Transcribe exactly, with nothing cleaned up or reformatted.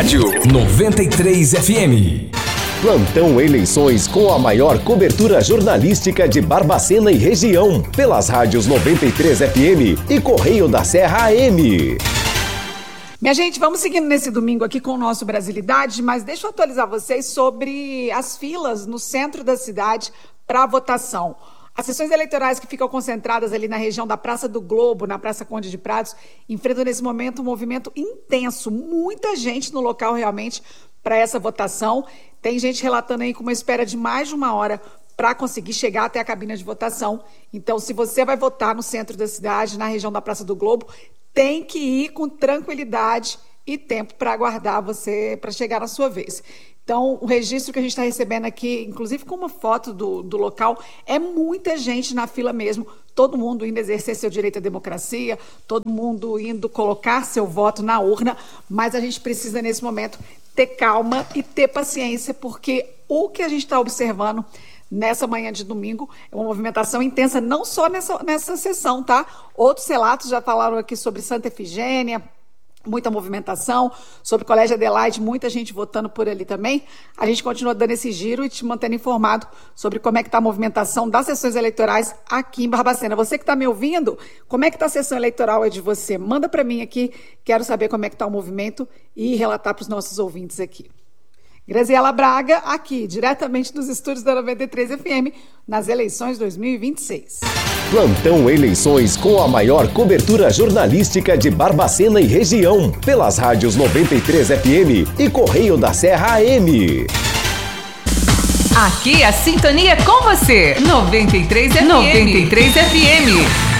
rádio noventa e três F M. Plantão Eleições com a maior cobertura jornalística de Barbacena e região, pelas rádios noventa e três F M e Correio da Serra A M. Minha gente, vamos seguindo nesse domingo aqui com o nosso Brasilidade, mas deixa eu atualizar vocês sobre as filas no centro da cidade para votação. As sessões eleitorais que ficam concentradas ali na região da Praça do Globo, na Praça Conde de Prados, enfrentam nesse momento um movimento intenso, muita gente no local realmente para essa votação. Tem gente relatando aí com uma espera de mais de uma hora para conseguir chegar até a cabine de votação. Então, se você vai votar no centro da cidade, na região da Praça do Globo, tem que ir com tranquilidade e tempo para aguardar você, para chegar na sua vez. Então, o registro que a gente está recebendo aqui, inclusive com uma foto do, do local, é muita gente na fila mesmo, todo mundo indo exercer seu direito à democracia, todo mundo indo colocar seu voto na urna, mas a gente precisa, nesse momento, ter calma e ter paciência, porque o que a gente está observando nessa manhã de domingo é uma movimentação intensa, não só nessa, nessa sessão, tá? Outros relatos já falaram aqui sobre Santa Efigênia, muita movimentação, sobre Colégio Adelaide, muita gente votando por ali também. A gente continua dando esse giro e te mantendo informado sobre como é que está a movimentação das sessões eleitorais aqui em Barbacena. Você que está me ouvindo, como é que está a sessão eleitoral aí de você? Manda para mim aqui, quero saber como é que está o movimento e relatar para os nossos ouvintes aqui. Graziela Braga, aqui, diretamente dos estúdios da noventa e três F M, nas eleições dois mil e vinte e seis. Plantão Eleições com a maior cobertura jornalística de Barbacena e região, pelas rádios noventa e três F M e Correio da Serra A M. Aqui a sintonia com você, noventa e três F M. noventa e três F M.